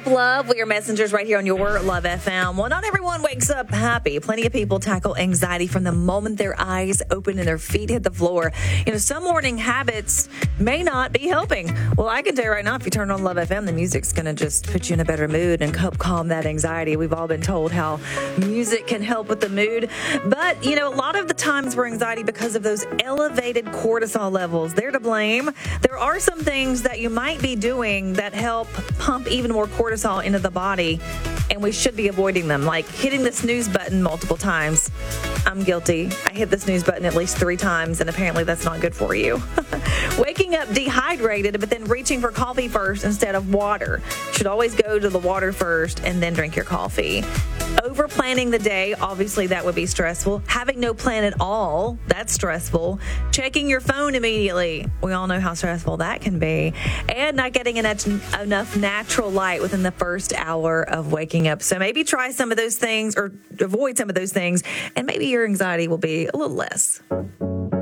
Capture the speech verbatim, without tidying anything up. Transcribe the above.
love. We are messengers right here on your Love F M. Well, not everyone wakes up happy. Plenty of people tackle anxiety from the moment their eyes open and their feet hit the floor. You know, some morning habits may not be helping. Well, I can tell you right now, if you turn on Love F M, the music's going to just put you in a better mood and help calm that anxiety. We've all been told how music can help with the mood. But, you know, a lot of the times we're anxiety because of those elevated cortisol levels. They're to blame. There are some things that you might be doing that help pump even more cortisol into the body, and we should be avoiding them, like hitting the snooze button multiple times. I'm guilty. I hit the snooze button at least three times, and apparently that's not good for you. Waking up dehydrated, but then reaching for coffee first instead of water. You should always go to the water first and then drink your coffee. Over planning the day, obviously that would be stressful. Having no plan at all, that's stressful. Checking your phone immediately, we all know how stressful that can be. And not getting enough, enough natural light within the first hour of waking up. So maybe try some of those things or avoid some of those things, and maybe your anxiety will be a little less.